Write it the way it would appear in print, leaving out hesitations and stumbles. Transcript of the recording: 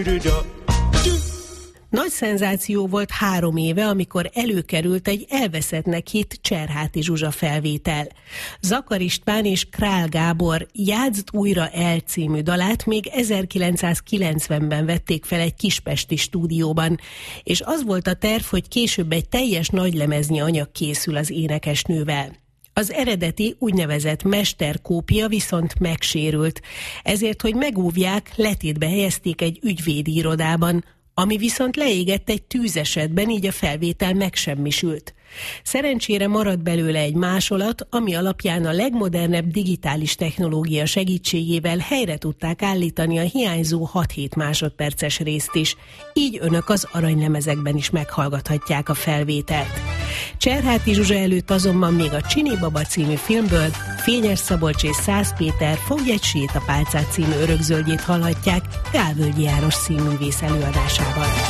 Nagy szenzáció volt 3 éve, amikor előkerült egy elveszettnek hitt Cserháti Zsuzsa felvétel. Zakar István és Král Gábor Játszd újra el című dalát még 1990-ben vették fel egy kispesti stúdióban, és az volt a terv, hogy később egy teljes nagylemeznyi anyag készül az énekesnővel. Az eredeti úgynevezett mesterkópia viszont megsérült, ezért, hogy megóvják, letétbe helyezték egy ügyvédi irodában, ami viszont leégett egy tűzesetben, így a felvétel megsemmisült. Szerencsére maradt belőle egy másolat, ami alapján a legmodernebb digitális technológia segítségével helyre tudták állítani a hiányzó 6-7 másodperces részt is. Így önök az aranylemezekben is meghallgathatják a felvételt. Cserháti Zsuzsa előtt azonban még a Csini Baba című filmből Fényes Szabolcs és Szász Péter Fogj egy sétapálcát című örökzöldjét hallhatják Gálvölgyi János színművész előadásában.